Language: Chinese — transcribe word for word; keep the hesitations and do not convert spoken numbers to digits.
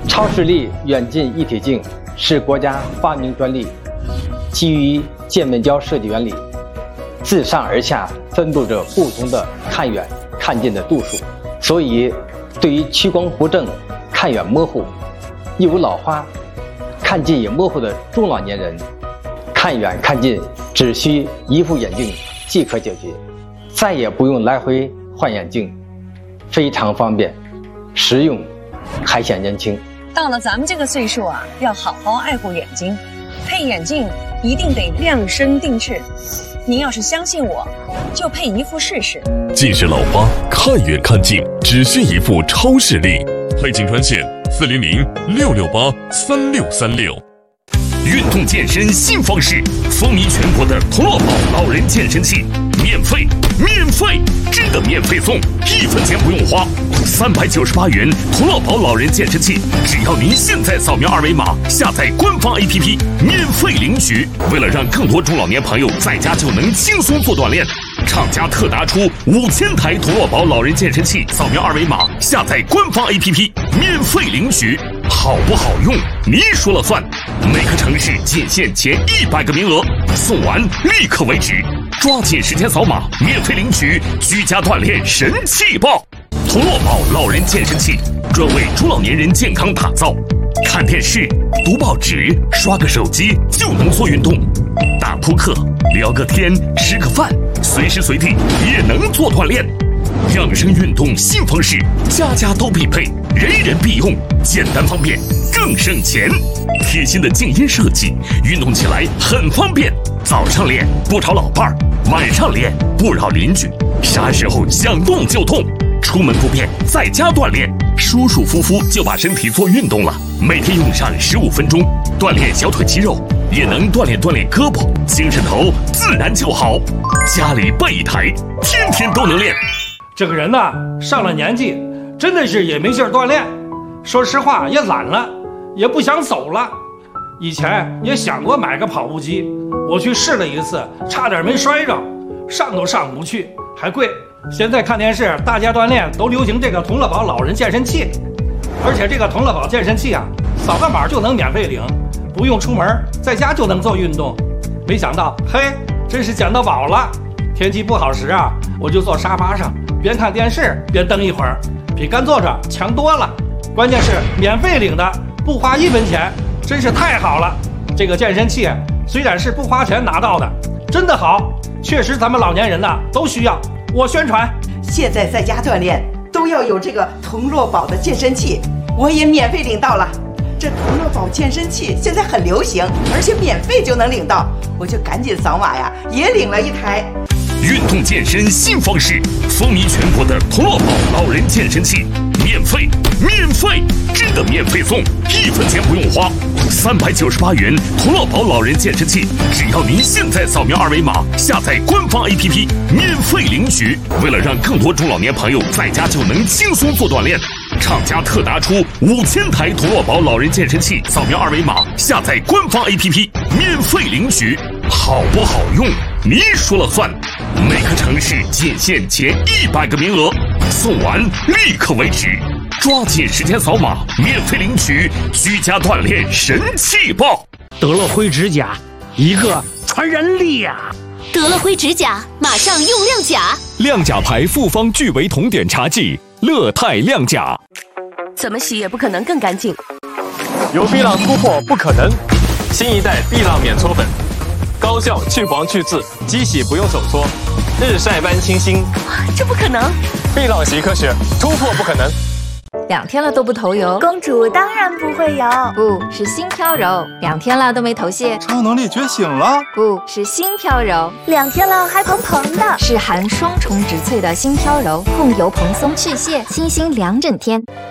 超视力远近一体镜是国家发明专利，基于渐面胶设计原理，自上而下分布着不同的看远看近的度数，所以对于屈光不正、看远模糊、易有老花、看近也模糊的中老年人，看远看近只需一副眼镜即可解决，再也不用来回换眼镜，非常方便、实用，还显年轻。 到了咱们这个岁数啊，要好好爱护眼睛，配眼镜一定得量身定制。您要是相信我，就配一副试试。 近视老花，看远看近只需一副超视力，配镜专线四零零六六八三六三六。运动健身新方式，风靡全国的童乐宝老人健身器，免费，免费，真的免费送，一分钱不用花，三百九十八元童乐宝老人健身器，只要您现在扫描二维码，下载官方 A P P， 免费领取。为了让更多中老年朋友在家就能轻松做锻炼，厂家特拿出五千台童乐宝老人健身器，扫描二维码，下载官方 A P P， 免费领取。好不好用，你说了算。每个城市仅限前一百个名额，送完立刻为止。抓紧时间扫码，免费领取居家锻炼神器报。童乐宝老人健身器，专为中老年人健康打造。看电视、读报纸、刷个手机就能做运动，打扑克、聊个天、吃个饭，随时随地也能做锻炼。养生运动新方式，家家都必备，人人必用，简单方便，更省钱。贴心的静音设计，运动起来很方便。早上练不吵老伴儿，晚上练不扰邻居，啥时候想动就动。出门不便，在家锻炼，舒舒服服就把身体做运动了。每天用上十五分钟，锻炼小腿肌肉，也能锻炼锻炼胳膊，精神头自然就好。家里备一台，天天都能练。 这个人呐，上了年纪，真的是也没劲儿锻炼。说实话，也懒了，也不想走了。以前也想过买个跑步机，我去试了一次，差点没摔着，上都上不去，还贵。现在看电视，大家锻炼都流行这个童乐宝老人健身器，而且这个童乐宝健身器啊，扫个码就能免费领，不用出门，在家就能做运动。没想到，嘿，真是捡到宝了。天气不好时啊，我就坐沙发上，边看电视边蹬一会儿，比干坐着强多了。关键是免费领的，不花一分钱，真是太好了。这个健身器虽然是不花钱拿到的，真的好，确实咱们老年人呐都需要。我宣传， 现在在家锻炼都要有这个童乐宝的健身器，我也免费领到了。这童乐宝健身器现在很流行，而且免费就能领到，我就赶紧扫码呀，也领了一台。 运动健身新方式，风靡全国的童乐宝老人健身器，免费，免费，真的免费送，一分钱不用花，三百九十八元童乐宝老人健身器，只要您现在扫描二维码，下载官方 A P P， 免费领取。为了让更多中老年朋友在家就能轻松做锻炼，厂家特拿出五千台童乐宝老人健身器，扫描二维码，下载官方 A P P， 免费领取。好不好用，你说了算。每个城市仅限前一百个名额，送完立刻为止。抓紧时间扫码，免费领取居家锻炼神器报。 德乐辉指甲，一个传染力呀！ 德乐辉指甲，马上用亮甲。 亮甲牌复方聚维酮碘茶剂，乐泰亮甲。 怎么洗也不可能更干净。 有碧浪突破不可能，新一代碧浪免搓粉，高效去黄去渍，机洗不用手搓，日晒般清新。 这不可能！ 碧浪洗科学，突破不可能。 两天了都不头油， 公主当然不会有， 不是心飘柔。两天了都没头屑， 超能力觉醒了， 不是心飘柔。 两天了还蓬蓬的， 是含双重植萃的心飘柔，控油蓬松去屑，清新两整天。